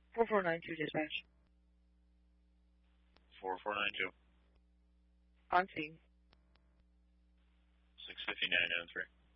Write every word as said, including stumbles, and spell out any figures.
four four nine two dispatch. four four nine two. On scene. six fifty-nine oh three.